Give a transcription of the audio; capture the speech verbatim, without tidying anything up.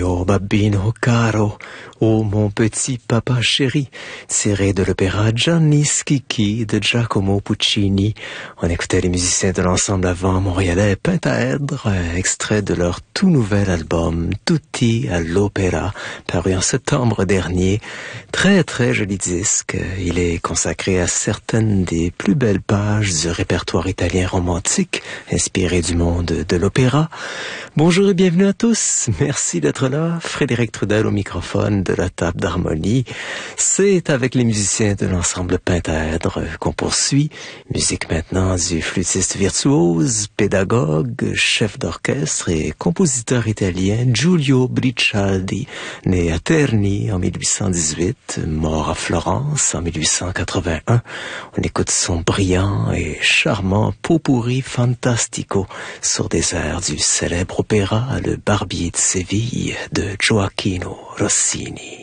Oh babbino caro, oh mon petit papa chéri, tiré de l'opéra Gianni Schicchi de Giacomo Puccini. On écoutait les musiciens de l'ensemble avant montréalais Pentaèdre, extrait de leur tout nouvel album Tutti all'Opera, paru en septembre dernier. Très très joli disque, il est consacré à certaines des plus belles pages du répertoire italien romantique, inspiré du monde de l'opéra. Bonjour et bienvenue à tous, merci d'être là, Frédéric Trudel au microphone de la table d'harmonie. C'est avec les musiciens de l'ensemble Pentaèdre qu'on poursuit. Musique maintenant du flûtiste virtuose, pédagogue, chef d'orchestre et compositeur italien Giulio Bricialdi, né à Terni en mille huit cent dix-huit, mort à Florence en mille huit cent quatre-vingt-un. On écoute son brillant et charmant pot-pourri fantastico sur des airs du célèbre opéra Le Barbier de Séville de Gioacchino Rossini.